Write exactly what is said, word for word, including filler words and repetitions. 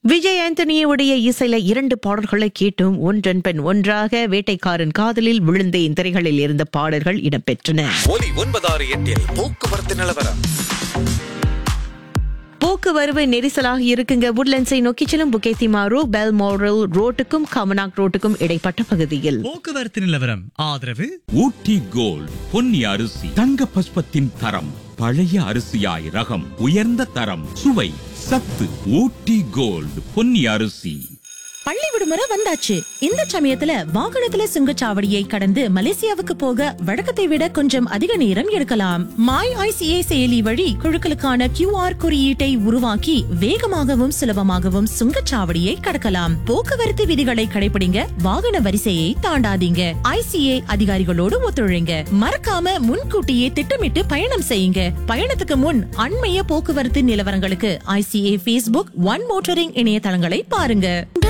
விஜய் ஆண்டனியுடைய இசையில இரண்டு பாடல்களை கேட்டும் ஒன்றன் பின் ஒன்றாக வேட்டைக்காரன் காதலில் விழுந்தேன் திரைகளில் இருந்த பாடல்கள் இடம்பெற்றன. ஒலி ஒன்பதாறு எட்டில் போக்குவரத்து நிலவரம். போக்குவரவு நெரிசலாக இருக்குங்க. வுட்லண்ட்ஸை நோக்கி செல்லும் புகேத்திமாரோ பெல்மோரல் ரோட்டுக்கும் கமனாக் ரோட்டுக்கும் இடைப்பட்ட பகுதியில் போக்குவரத்து நிலவரம் ஆதரவு ஊட்டி கோல்ட் பொன்னி அரிசி தங்க பஸ்பத்தின் தரம் பழைய அரிசியாய் ரகம் உயர்ந்த தரம் சுவை சத்து. ஊட்டி கோல்ட் பொன்னி அரிசி. பள்ளி விடுமுறை வந்தாச்சு. இந்த சமயத்துல வாகனத்துல சுங்கச்சாவடியை கடந்து மலேசியாவுக்கு போக வழக்கத்தை விட கொஞ்சம் அதிக நேரம் எடுக்கலாம். மாய் ஐசிஏ செயலி வழி குழுக்களுக்கான கியூ ஆர் குறியீட்டை உருவாக்கி வேகமாகவும் சுலபமாகவும் சுங்கச்சாவடியை கடக்கலாம். போக்குவரத்து விதிகளை கடைபிடிங்க. வாகன வரிசையை தாண்டாதீங்க. ஐசிஏ அதிகாரிகளோடு ஒத்துழைங்க. மறக்காம முன்கூட்டியே திட்டமிட்டு பயணம் செய்யுங்க. பயணத்துக்கு முன் அண்மைய போக்குவரத்து நிலவரங்களுக்கு ஐசிஏ பேஸ்புக் ஒன் மோட்டரிங் இணையதளங்களை பாருங்க.